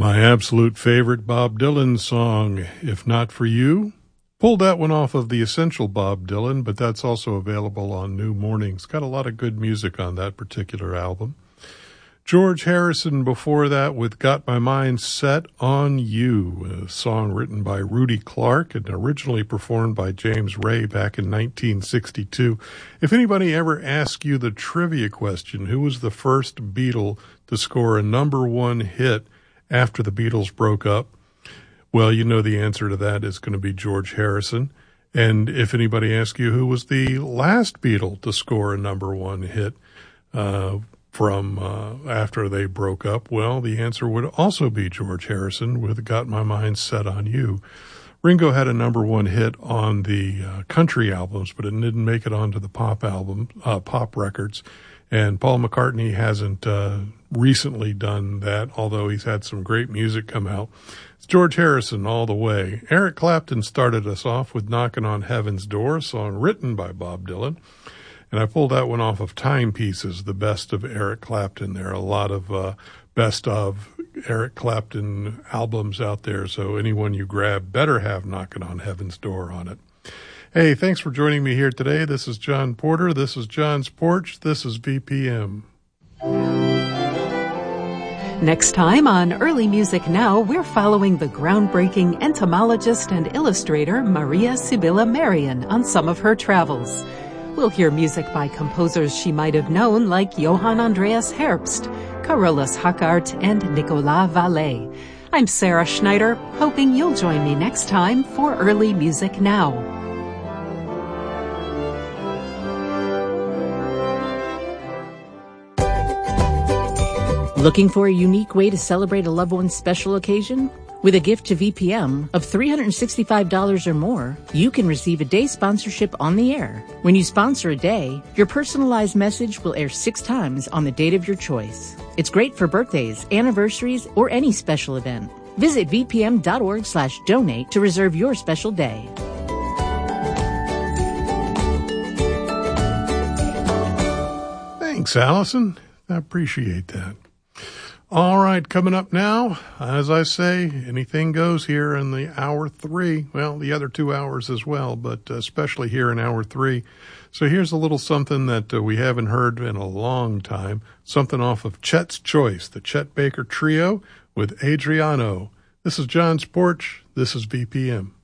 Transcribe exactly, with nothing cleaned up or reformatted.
My absolute favorite Bob Dylan song, If Not For You. Pulled that one off of the Essential Bob Dylan, but that's also available on New Mornings. Got a lot of good music on that particular album. George Harrison before that with Got My Mind Set on You, a song written by Rudy Clark and originally performed by James Ray back in nineteen sixty-two. If anybody ever asks you the trivia question, who was the first Beatle to score a number one hit after the Beatles broke up, well, you know the answer to that is going to be George Harrison. And if anybody asks you who was the last Beatle to score a number one hit uh, from uh, after they broke up, well, the answer would also be George Harrison with Got My Mind Set on You. Ringo had a number one hit on the uh, country albums, but it didn't make it onto the pop album, uh, pop records. And Paul McCartney hasn't uh, recently done that, although he's had some great music come out. It's George Harrison all the way. Eric Clapton started us off with Knockin' on Heaven's Door, a song written by Bob Dylan. And I pulled that one off of Timepieces, the best of Eric Clapton. There are a lot of uh, best of Eric Clapton albums out there, so anyone you grab better have Knockin' on Heaven's Door on it. Hey, thanks for joining me here today. This is John Porter. This is John's Porch. This is V P M. Next time on Early Music Now, we're following the groundbreaking entomologist and illustrator Maria Sibylla Merian on some of her travels. We'll hear music by composers she might have known like Johann Andreas Herbst, Carolus Hackart, and Nicolas Vallet. I'm Sarah Schneider, hoping you'll join me next time for Early Music Now. Looking for a unique way to celebrate a loved one's special occasion? With a gift to V P M of three hundred sixty-five dollars or more, you can receive a day sponsorship on the air. When you sponsor a day, your personalized message will air six times on the date of your choice. It's great for birthdays, anniversaries, or any special event. Visit vpm.org slash donate to reserve your special day. Thanks, Allison. I appreciate that. All right, coming up now, as I say, anything goes here in the hour three. Well, the other two hours as well, but especially here in hour three. So here's a little something that uh, we haven't heard in a long time, something off of Chet's Choice, the Chet Baker Trio with Adriano. This is John's Porch. This is V P M.